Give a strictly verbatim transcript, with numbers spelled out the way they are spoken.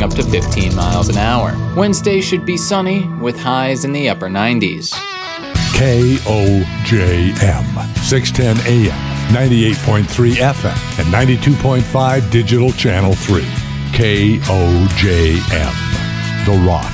gusting up to fifteen miles an hour. Wednesday should be sunny with highs in the upper nineties. K O J M, six ten A M, ninety-eight point three F M, and ninety-two point five Digital Channel three. K O J M, The Rock.